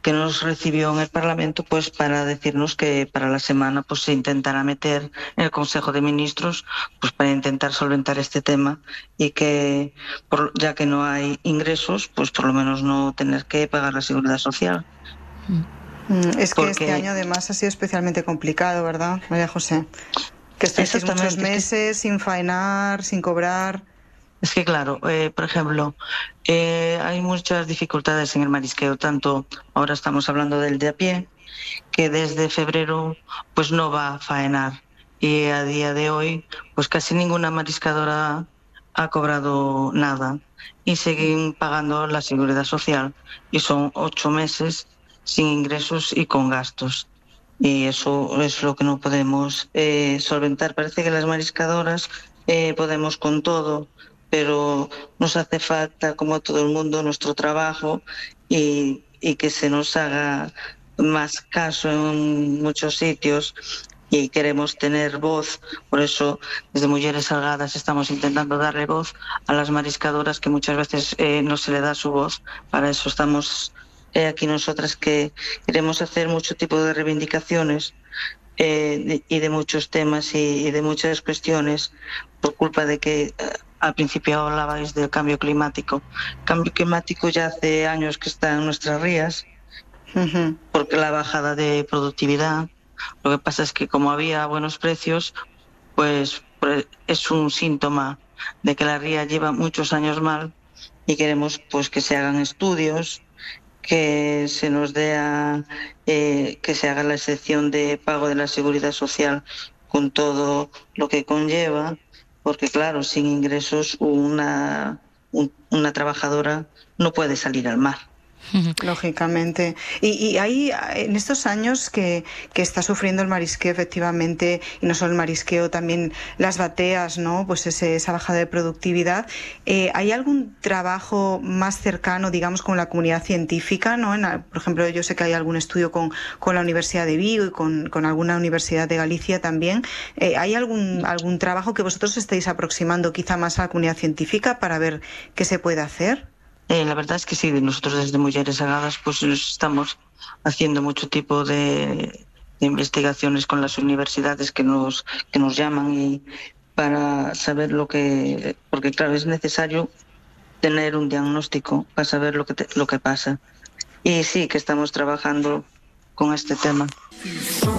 que nos recibió en el Parlamento, pues para decirnos que para la semana pues se intentará meter en el Consejo de Ministros, pues para intentar solventar este tema y que ya que no hay ingresos, pues por lo menos no tener que pagar la seguridad social. Es que este año además ha sido especialmente complicado, ¿verdad, María José? Que estáis muchos meses sin faenar, sin cobrar. Es que claro, por ejemplo, hay muchas dificultades en el marisqueo, tanto ahora estamos hablando del de a pie, que desde febrero pues no va a faenar y a día de hoy pues casi ninguna mariscadora ha cobrado nada y siguen pagando la seguridad social y son 8 meses sin ingresos y con gastos. Y eso es lo que no podemos solventar. Parece que las mariscadoras podemos con todo, pero nos hace falta, como a todo el mundo, nuestro trabajo y que se nos haga más caso en muchos sitios y queremos tener voz. Por eso, desde Mujeres Salgadas estamos intentando darle voz a las mariscadoras que muchas veces no se le da su voz. Para eso estamos aquí nosotras, que queremos hacer mucho tipo de reivindicaciones y de muchos temas y de muchas cuestiones por culpa de que al principio hablabais del cambio climático. El cambio climático ya hace años que está en nuestras rías, porque la bajada de productividad. Lo que pasa es que como había buenos precios, pues es un síntoma de que la ría lleva muchos años mal y queremos pues que se hagan estudios, que se nos dé que se haga la excepción de pago de la seguridad social con todo lo que conlleva, porque claro, sin ingresos una trabajadora no puede salir al mar. Lógicamente. Y hay en estos años que está sufriendo el marisqueo, efectivamente, y no solo el marisqueo, también las bateas, ¿no? Pues esa bajada de productividad. ¿Hay algún trabajo más cercano, digamos, con la comunidad científica, ¿no? Por ejemplo, yo sé que hay algún estudio con la Universidad de Vigo y con alguna universidad de Galicia también. ¿Hay algún trabajo que vosotros estéis aproximando quizá más a la comunidad científica para ver qué se puede hacer? La verdad es que sí, nosotros desde Mujeres Salgadas pues estamos haciendo mucho tipo de investigaciones con las universidades que nos llaman y para saber porque claro, es necesario tener un diagnóstico para saber lo que pasa. Y sí, que estamos trabajando con este tema.